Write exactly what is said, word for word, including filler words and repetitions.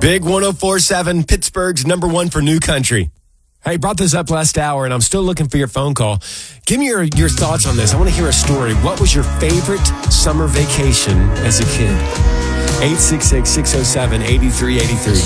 Big one oh four point seven, Pittsburgh's number one for new country. Hey, brought this up last hour, and I'm still looking for your phone call. Give me your, your thoughts on this. I want to hear a story. What was your favorite summer vacation as a kid? eight six six, six oh seven, eight three eight three.